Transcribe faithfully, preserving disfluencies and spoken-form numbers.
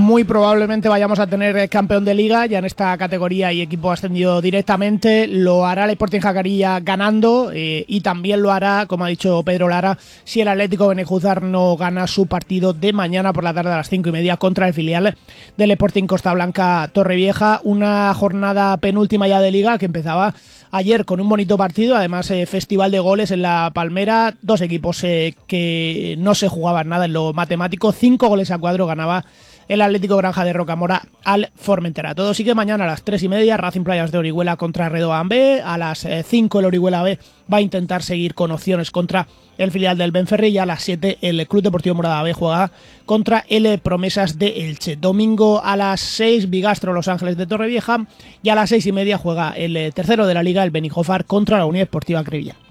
muy probablemente vayamos a tener campeón de liga ya en esta categoría y equipo ascendido directamente. Lo hará el Sporting Jacarilla ganando eh, y también lo hará, como ha dicho Pedro Lara, si el Atlético Benejúzar no gana su partido de mañana por la tarde a las cinco y media contra el filial del Sporting Costa Blanca Torrevieja. Una jornada penúltima ya de liga que empezaba ayer con un bonito partido, además eh, festival de goles en la Palmera, dos equipos eh, que no se jugaban nada en lo matemático, cinco goles a cuadro ganaba el Atlético Granja de Rocamora al Formentera. Todo sigue mañana a las tres y media, Racing Playas de Orihuela contra Redoban B, a las cinco el Orihuela B va a intentar seguir con opciones contra el filial del Benferri y a las siete el Club Deportivo Morada B juega contra el Promesas de Elche. Domingo a las seis Bigastro Los Ángeles de Torrevieja y a las seis y media juega el tercero de la liga, el Benijofar, contra la Unión Esportiva Crevillent.